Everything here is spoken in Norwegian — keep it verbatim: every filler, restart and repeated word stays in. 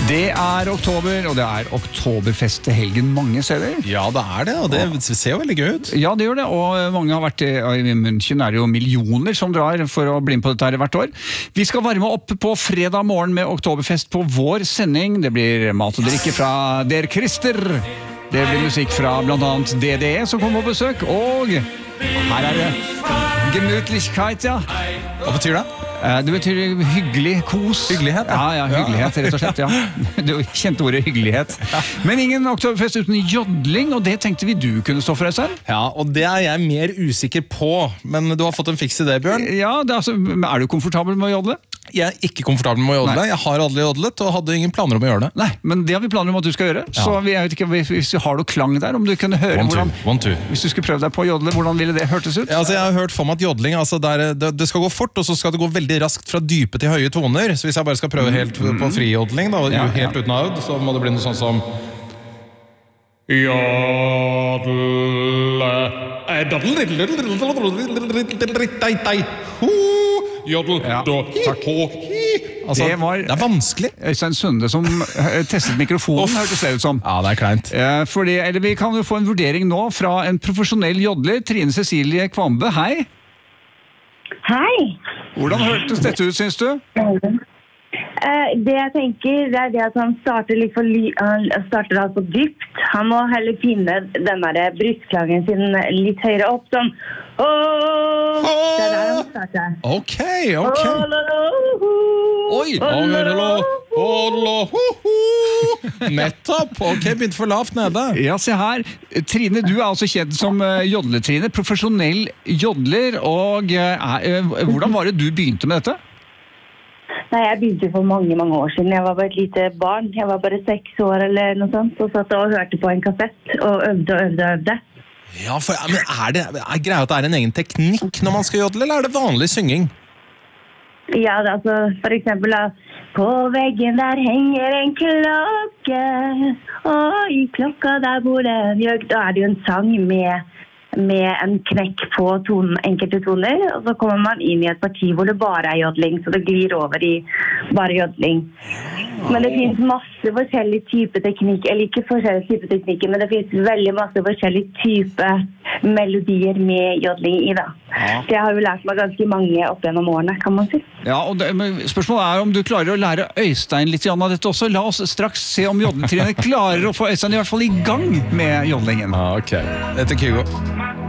Det er oktober, og det er oktoberfest til helgen mange steder. Ja, det er det, og det ser jo veldig gøy ut. Ja, det gjør det, og mange har vært i München, er det jo millioner som drar for å bli med på dette her hvert år. Vi skal varme opp på fredag morgen med oktoberfest på vår sending. Det blir mat og drikke fra Der Christer. Det blir musikk fra blant annet D D E som kommer på besøk, og her er det Gemütlichkeit, ja. Hva betyr det? Det betyr hyggelig, kos. Hyggelighet, ja. Ja, ja, hyggelighet, rett og slett, ja. Du kjente ordet hyggelighet. Men ingen oktoberfest uten jodling, og det tenkte vi du kunne stå for, Øystein. Ja, og det er jeg mer usikker på, men du har fått en fiks i det, Bjørn. Ja, det er, altså, er du komfortabel med å jodle? Jeg er ikke komfortabel med å jodle. Nei. Jeg har aldri jodlet, og hadde ingen planer om å gjøre det. Nei, men det har vi planer om at du skal gjøre. Ja. Så vi, jeg vet ikke, hvis du har noe klang der, om du kunne høre one, hvordan, two, one, two. Hvis du skulle prøve deg på å jodle, hvordan ville det hørtes ut? Ja, altså, jeg har hørt for meg at jodling, altså, der, det, det skal gå fort, og så skal det gå veldig raskt fra dype til høye toner. Så hvis jeg bare skal prøve helt mm. på frijodling, da, ja, helt ja. uten aud, så må det bli noe sånn som Jodel, ja, takk. Altså, det, var det er vanskelig. Øystein Sunde som testet mikrofonen, hørtes det ut som. Ja, det er kleint. Fordi, eller vi kan jo få en vurdering nå fra en profesjonell jodler, Trine Cecilie Kvambe. Hei. Hei. Hvordan hørtes dette ut, synes du? Uh, det jeg tenker, det er det at han starter litt for li han starter altså dypt. Han må heller finne den der brystklangen sin litt høyere opp, sånn. Oh! Det er der han starter. Ok, ok. Oi! Nettopp! Ok, begynte for lavt nede. Ja, se her. Trine, du er altså kjent som jodletrine, profesjonell jodler, og uh, hvordan var det du begynte med dette? Nei, jeg begynte for mange, mange år siden. Jeg var bare et lite barn. Jeg var bare seks år eller noe sånt, og satt og hørte på en kassett, og øvde og øvde og øvde. Ja, for men er det er greia at det er en egen teknikk når man skal jodle, eller er det vanlig synging? Ja, det, altså, for eksempel, på veggen der henger en klokke, og i klokka der bor det en jøg. Da er det jo en sang med... med en knekk på tonen, enkelte toner, og så kommer man inn i et parti hvor det bare er jodling, så det glir over i bare jodling. Men det finnes masse forskjellige typer teknikk, eller ikke forskjellige typer teknikker, men det finnes veldig masse forskjellige typer melodier med jodling i da. Ja. Så jeg har jo lært meg ganske mange opp gjennom årene, kan man si. Ja, og det, men spørsmålet er om du klarer å lære Øystein litt av dette også. La oss straks se om jodletrine klarer å få Øystein i hvert fall i gang med jodlingen. Ja, ok. Dette er Kygo.